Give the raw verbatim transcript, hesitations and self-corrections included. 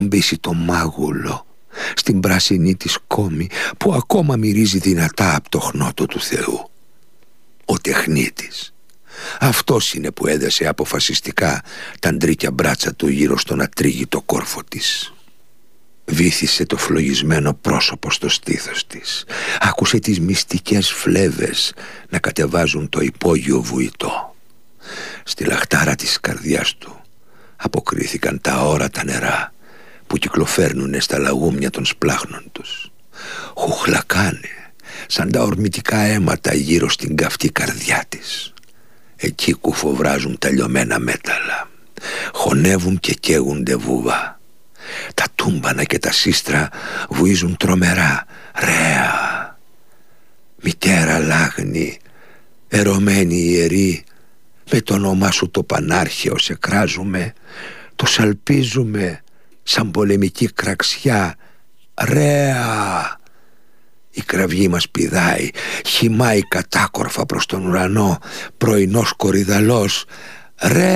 ακουμπήσει το μάγουλο στην πράσινη της κόμη που ακόμα μυρίζει δυνατά από το χνότο του Θεού. Ο τεχνίτης. Αυτός είναι που έδεσε αποφασιστικά τα ντρίκια μπράτσα του γύρω στον ατρίγητο κόρφο της. Βύθισε το φλογισμένο πρόσωπο στο στήθος της. Άκουσε τις μυστικές φλέβες να κατεβάζουν το υπόγειο βουητό. Στη λαχτάρα της καρδιάς του αποκρίθηκαν τα όρατα νερά που κυκλοφέρνουνε στα λαγούμια των σπλάχνων τους. Χουχλακάνε σαν τα ορμητικά αίματα γύρω στην καυτή καρδιά της. Εκεί κουφοβράζουν τα λιωμένα μέταλλα. Χωνεύουν και καίγονται βούβα. Τα τούμπανα και τα σύστρα βουίζουν τρομερά. Ρέα. Μητέρα λάγνη, ερωμένη ιερή, με το όνομά σου το πανάρχαιο σε κράζουμε, το σαλπίζουμε σαν πολεμική κραξιά. Ρέα. Η κραυγή μας πηδάει, χυμάει κατάκορφα προς τον ουρανό, πρωινός κορυδαλός. Ρε